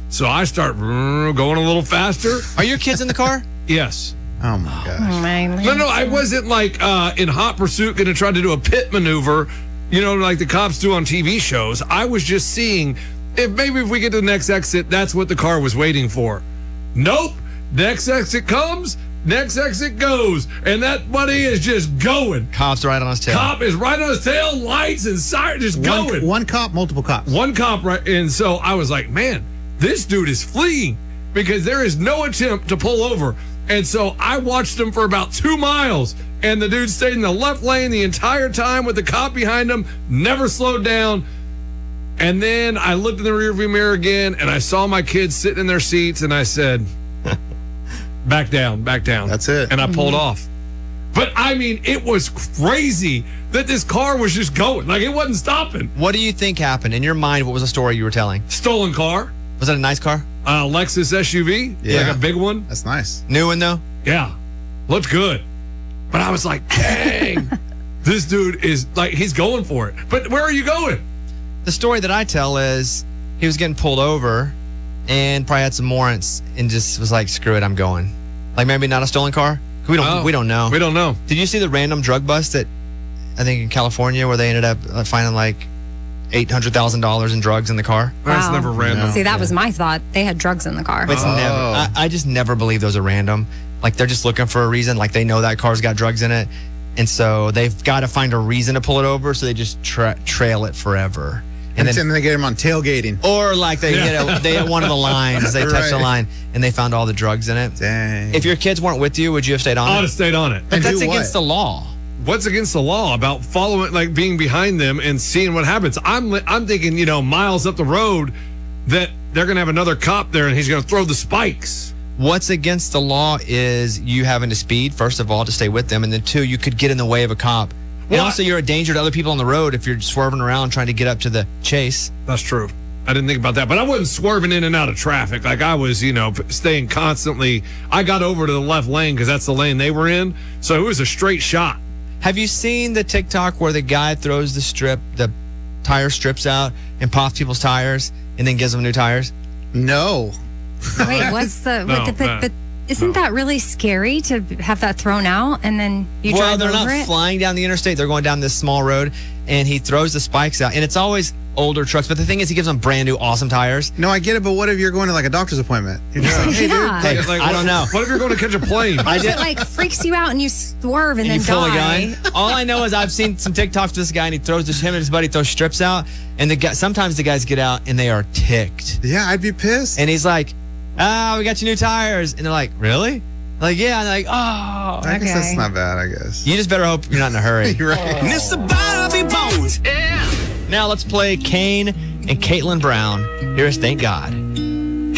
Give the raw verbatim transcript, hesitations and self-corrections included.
So I start going a little faster. Are your kids in the car? Yes. Oh, my gosh. Oh, my No, no, I wasn't like uh, in hot pursuit going to try to do a pit maneuver, you know, like the cops do on T V shows. I was just seeing if maybe if we get to the next exit, that's what the car was waiting for. Nope. Next exit comes, next exit goes. And that buddy is just going. Cop's right on his tail. Cop is right on his tail, lights and siren just One, going. one cop, multiple cops. One cop, right? And so I was like, man, this dude is fleeing because there is no attempt to pull over. And so I watched him for about two miles, and the dude stayed in the left lane the entire time with the cop behind him, never slowed down. And then I looked in the rearview mirror again, and I saw my kids sitting in their seats, and I said, back down, back down. That's it. And I pulled off. But, I mean, it was crazy that this car was just going. Like, it wasn't stopping. What do you think happened? In your mind, what was the story you were telling? Stolen car. Was it a nice car? Uh, Lexus S U V, Yeah. like a big one. That's nice. New one, though? Yeah, looked good. But I was like, dang, this dude is like, he's going for it. But where are you going? The story that I tell is he was getting pulled over and probably had some warrants and just was like, screw it, I'm going. Like maybe not a stolen car? We don't, Oh, we don't know. We don't know. Did you see the random drug bust that I think in California where they ended up uh, finding like eight hundred thousand dollars in drugs in the car? That's Wow. never random. No. See, that was my thought. They had drugs in the car. But it's Oh. never. I, I just never believe those are random. Like they're just looking for a reason. Like they know that car's got drugs in it, and so they've got to find a reason to pull it over. So they just tra- trail it forever, And, and then then they get him on tailgating. or like they get a, they hit one of the lines, they touch the Right. line, and they found all the drugs in it. Dang. If your kids weren't with you, would you have stayed on I would it? have stayed on it. But And that's do what? against the law. What's against the law about following, like being behind them and seeing what happens? I'm li- I'm thinking, you know, miles up the road that they're going to have another cop there and he's going to throw the spikes. What's against the law is you having to speed, first of all, to stay with them. And then two, you could get in the way of a cop. And Well, also, you're a danger to other people on the road if you're swerving around trying to get up to the chase. That's true. I didn't think about that, but I wasn't swerving in and out of traffic. Like I was, you know, p- staying constantly. I got over to the left lane because that's the lane they were in. So it was a straight shot. Have you seen the TikTok where the guy throws the strip, the tire strips out and pops people's tires and then gives them new tires? No. Wait, what's the, No, what the but, no, but isn't no. that really scary to have that thrown out and then you well, drive they're over not it? flying down the interstate. They're going down this small road and he throws the spikes out. And it's always older trucks. But the thing is, he gives them brand new, awesome tires. No, I get it, but what if you're going to like a doctor's appointment? You're just like, hey, Yeah. dude. Like, Like, I what- don't know. What if you're going to catch a plane? I If did. it like freaks you out and you swerve and, And then you pull die. a gun. All I know is I've seen some TikToks of this guy, and he throws this. Him and his buddy throw strips out, and the guy, sometimes the guys get out and they are ticked, Yeah, I'd be pissed. and he's like, "Ah, we got your new tires," and they're like, "Really?" Like, yeah, and they're like, "Oh." I guess that's Okay. not bad, I guess. You just better hope you're not in a hurry. You're right. Mister Bobby Bones. Now let's play Kane and Caitlin Brown. Here's Thank God.